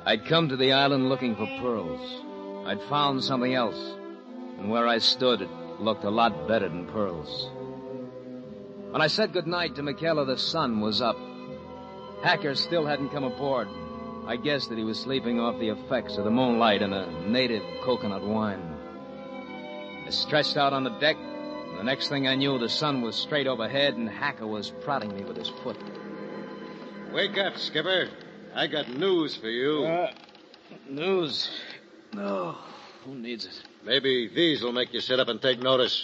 I'd come to the island looking for pearls. I'd found something else. And where I stood, it looked a lot better than pearls. When I said goodnight to Michaela, the sun was up. Hacker still hadn't come aboard. I guessed that he was sleeping off the effects of the moonlight and a native coconut wine. I stretched out on the deck, and the next thing I knew, the sun was straight overhead, and Hacker was prodding me with his foot. Wake up, Skipper. I got news for you. News? No. Who needs it? Maybe these will make you sit up and take notice.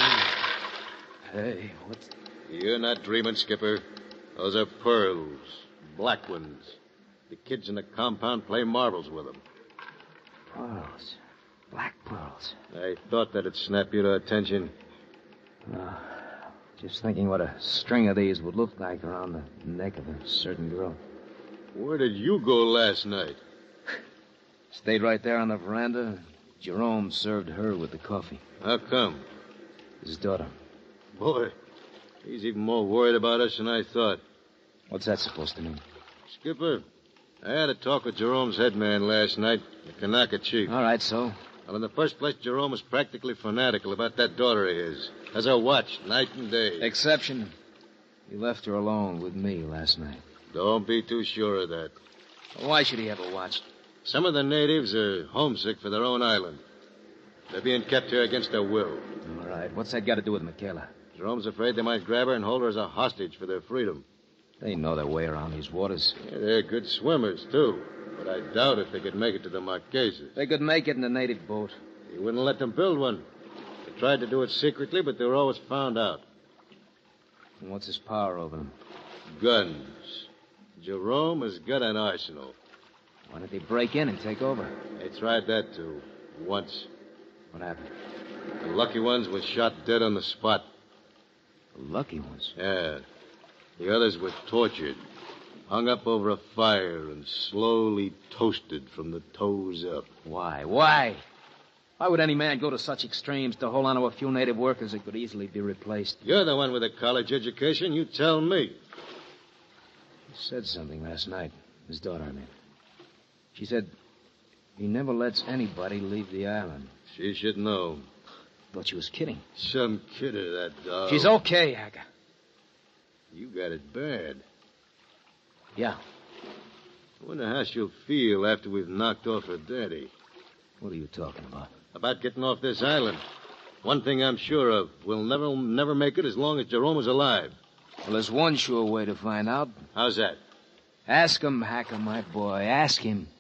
Hey, what's... You're not dreaming, Skipper. Those are pearls. Black ones. The kids in the compound play marbles with them. Pearls. Black pearls. I thought that'd snap your attention. Just thinking what a string of these would look like around the neck of a certain girl. Where did you go last night? Stayed right there on the veranda. Jerome served her with the coffee. How come? His daughter. Boy, he's even more worried about us than I thought. What's that supposed to mean? Skipper, I had a talk with Jerome's head man last night, the Kanaka chief. All right, so? Well, in the first place, Jerome is practically fanatical about that daughter of his. Has her watched night and day. Exception. He left her alone with me last night. Don't be too sure of that. Why should he have her watched? Some of the natives are homesick for their own island. They're being kept here against their will. All right. What's that got to do with Michaela? Jerome's afraid they might grab her and hold her as a hostage for their freedom. They know their way around these waters. Yeah, they're good swimmers, too. But I doubt if they could make it to the Marquesas. They could make it in a native boat. He wouldn't let them build one. They tried to do it secretly, but they were always found out. And what's his power over them? Guns. Jerome has got an arsenal. Why don't they break in and take over? They tried that, too. Once. What happened? The lucky ones were shot dead on the spot. The lucky ones? Yeah. The others were tortured, hung up over a fire, and slowly toasted from the toes up. Why? Why? Why would any man go to such extremes to hold on to a few native workers that could easily be replaced? You're the one with a college education. You tell me. He said something last night. His daughter, I mean. She said he never lets anybody leave the island. She should know. Thought she was kidding. Some kidder, that dog. She's okay, Hacker. You got it bad. Yeah. I wonder how she'll feel after we've knocked off her daddy. What are you talking about? About getting off this island. One thing I'm sure of. We'll never make it as long as Jerome is alive. Well, there's one sure way to find out. How's that? Ask him, Hacker, my boy. Ask him.